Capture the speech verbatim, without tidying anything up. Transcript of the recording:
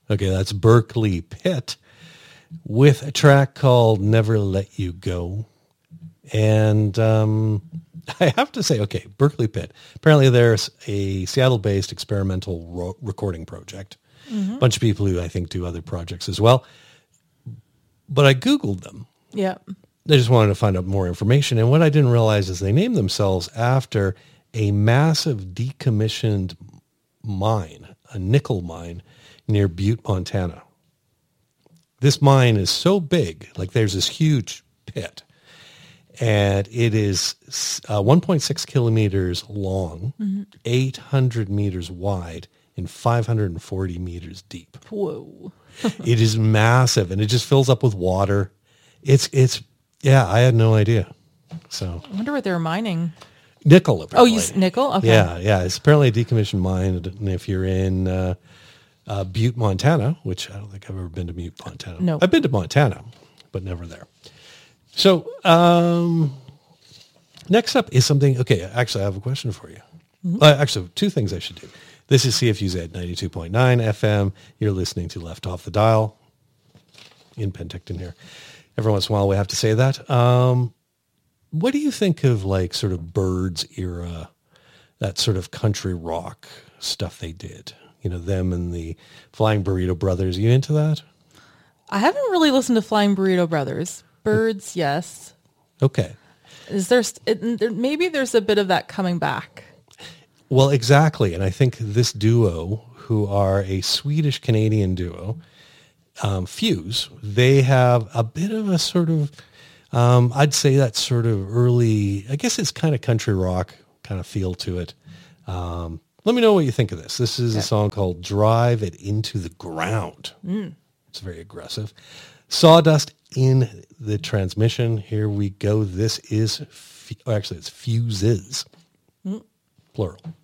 Okay, that's Berkeley Pit with a track called Never Let You Go. And um, I have to say, okay, Berkeley Pit. Apparently there's a Seattle-based experimental ro- recording project. Mm-hmm. A bunch of people who I think do other projects as well. But I Googled them. Yeah. I just wanted to find out more information. And what I didn't realize is they named themselves after a massive decommissioned mine, a nickel mine near Butte, Montana. This mine is so big, like there's this huge pit, and it is uh, one point six kilometers long, mm-hmm. eight hundred meters wide, and five hundred forty meters deep. Whoa. It is massive, and it just fills up with water. It's, it's, yeah, I had no idea. So I wonder what they're mining. Nickel, apparently. Oh, you s- nickel? Okay. Yeah, yeah. It's apparently a decommissioned mine. And if you're in uh, uh, Butte, Montana, which I don't think I've ever been to Butte, Montana. No. I've been to Montana, but never there. So um, next up is something, okay, actually I have a question for you. Mm-hmm. Uh, actually, two things I should do. This is C F U Z ninety-two point nine F M. You're listening to Left Off the Dial in Penticton here. Every once in a while we have to say that. Um, what do you think of like sort of Birds era, that sort of country rock stuff they did? You know, them and the Flying Burrito Brothers. Are you into that? I haven't really listened to Flying Burrito Brothers. Birds, yes. Okay. Is there, it, there maybe there's a bit of that coming back? Well, exactly. And I think this duo, who are a Swedish-Canadian duo, um, Fuse, they have a bit of a sort of, um, I'd say that sort of early, I guess it's kind of country rock kind of feel to it. Um, let me know what you think of this. This is okay. A song called Drive It Into the Ground. Mm. It's very aggressive. Sawdust in the transmission. Here we go. This is, f- oh, actually it's Fuses, mm. plural.